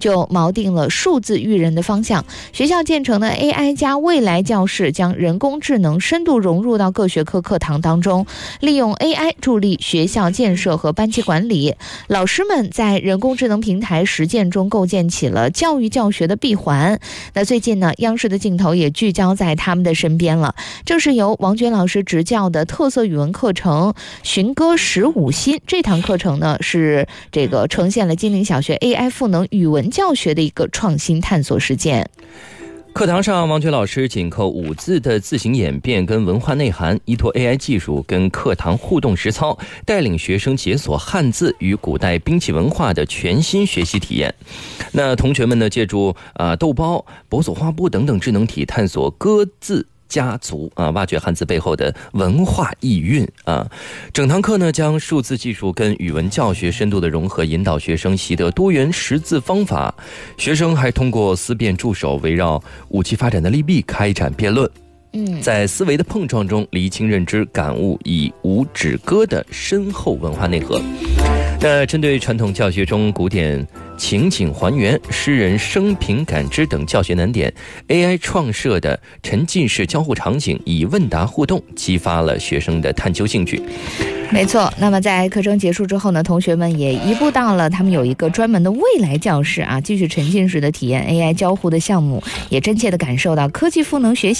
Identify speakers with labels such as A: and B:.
A: 就锚定了数字育人的方向。学校建成的 AI 加未来教室，将人工智能深度融入到各学科课堂当中，利用 AI 助力学校建设和班级管理。老师们在人工智能平台实践中构建起了教育教学的闭环。那最近呢，央视的镜头也聚焦在他们的身边了，正是由王娟老师执教的特色语文课程寻歌15新。这堂课程呢，是这个呈现了金陵小学 AI 赋能语文教学的一个创新探索实践。
B: 课堂上，王娟老师紧扣五字的字形演变跟文化内涵，依托 AI 技术跟课堂互动实操，带领学生解锁汉字与古代兵器文化的全新学习体验。那同学们呢，借助豆包、博索花布等等智能体，探索歌字家族挖掘汉字背后的文化意蕴整堂课呢，将数字技术跟语文教学深度的融合，引导学生习得多元识字方法。学生还通过思辨助手，围绕武器发展的利弊开展辩论。在思维的碰撞中厘清认知，感悟以武止歌的深厚文化内核。那针对传统教学中古典情景还原、诗人生平感知等教学难点， AI 创设的沉浸式交互场景以问答互动，激发了学生的探究兴趣。
A: 没错，那么在课程结束之后呢，同学们也移步到了他们有一个专门的未来教室继续沉浸式的体验 AI 交互的项目，也真切地感受到科技赋能学习